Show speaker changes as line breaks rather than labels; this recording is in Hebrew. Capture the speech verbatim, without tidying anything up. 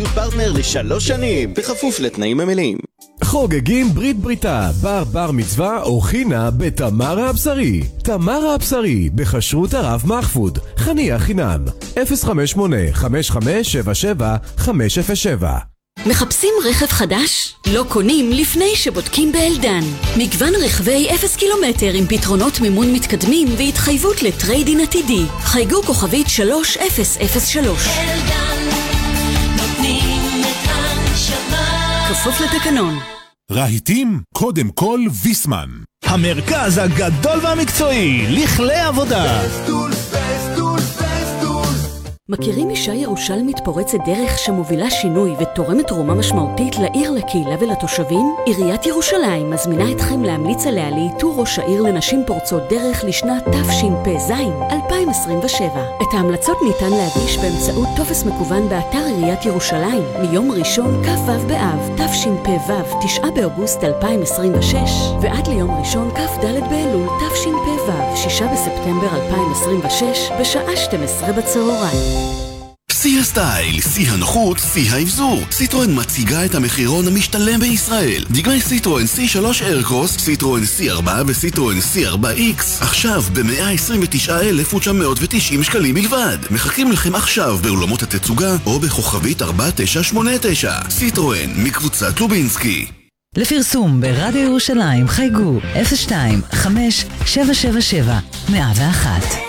פרטנר לשלוש שנים, בכפוף לתנאים המלאים.
חוגגים ברית בריתה, בר בר מצווה או חינה בתמרה הבשרי. תמרה הבשרי, בכשרות הרב מחפוד, חניה חינם, אפס חמש שמונה חמש חמש שבע שבע חמש אפס שבע.
מחפשים רכב חדש? לא קונים לפני שבודקים באלדן. מגוון רכבי אפס קילומטר עם פתרונות מימון מתקדמים והתחייבות לטריידין עתידי. חייגו כוכבית שלוש אפס אפס שלוש.
אלדן, נותנים את הנשמה.
כפוף לתקנון.
רהיטים, קודם כל ויסמן.
המרכז הגדול והמקצועי, לכלי עבודה.
פסטול, פסטול, פסטול.
מכירים אישה ירושלמית פורצת דרך שמובילה שינוי ותורמת תרומה משמעותית לעיר, לקהילה ולתושבים? עיריית ירושלים מזמינה אתכם להמליץ עליה לאיתור ראש העיר לנשים פורצות דרך לשנת תשפ"ז אלפיים עשרים ושבע. את ההמלצות ניתן להגיש באמצעות טופס מקוון באתר עיריית ירושלים מיום ראשון כ"ו באב תשפ"ו תשעה באוגוסט אלפיים עשרים ושש ועד ליום ראשון כ"ד באלול תשפ"ו שישה בספטמבר אלפיים עשרים ושש בשעה שתים עשרה בצהריים.
שיא הסטייל, שיא הנוחות, שיא האבזור. סיטרואן מציגה את המחירון המשתלם בישראל. דגמי סיטרואן סי שלוש איירקרוס, סיטרואן סי ארבע וסיטרואן סי ארבע איקס עכשיו ב-מאה עשרים ותשעה אלף ותשע מאות ותשעים שקלים בלבד. מחכים לכם עכשיו באולמות התצוגה או בכוכבית ארבע תשע שמונה תשע. סיטרואן מקבוצת לובינסקי.
לפרסום ברדיו ירושלים חייגו אפס שתיים חמש שבע שבע שבע מאה ואחת.